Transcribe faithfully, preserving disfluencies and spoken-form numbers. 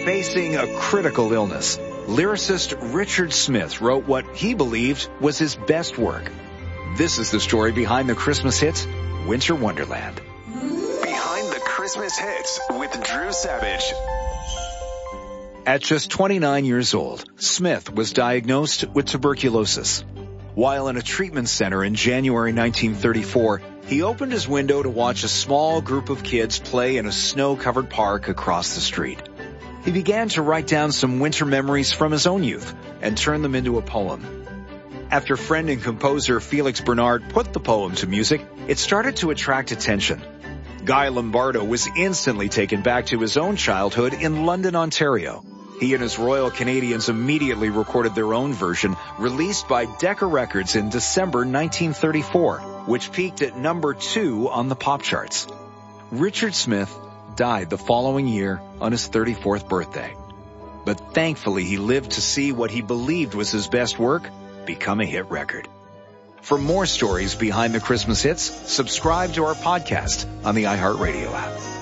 Facing a critical illness, lyricist Richard Smith wrote what he believed was his best work. This is the story behind the Christmas hit, Winter Wonderland. Behind the Christmas hits with Drew Savage. At just twenty-nine years old, Smith was diagnosed with tuberculosis. While in a treatment center in January nineteen thirty-four, he opened his window to watch a small group of kids play in a snow-covered park across the street. He began to write down some winter memories from his own youth and turn them into a poem. After friend and composer Felix Bernard put the poem to music, it started to attract attention. Guy Lombardo was instantly taken back to his own childhood in London, Ontario. He and his Royal Canadians immediately recorded their own version, released by Decca Records in December nineteen thirty-four, which peaked at number two on the pop charts. Richard Smith died the following year on his thirty-fourth birthday. But thankfully he lived to see what he believed was his best work become a hit record. For more stories behind the Christmas hits, subscribe to our podcast on the iHeartRadio app.